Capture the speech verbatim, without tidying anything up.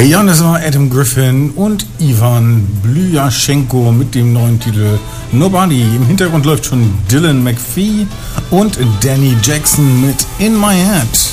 Ja, das war Adam Griffin und Ivan Blyuschenko mit dem neuen Titel Nobody. Im Hintergrund läuft schon Dylan McPhee und Danny Jackson mit In My Head.